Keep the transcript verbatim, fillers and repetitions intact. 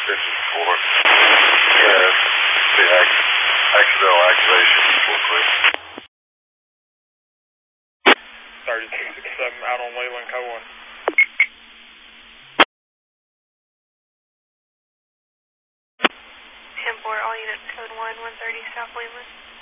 This is for yeah, the ac- accidental activation for quick. thirty-two sixty-seven out on Leland Cohen. ten four, all units code one, one thirty South Leland.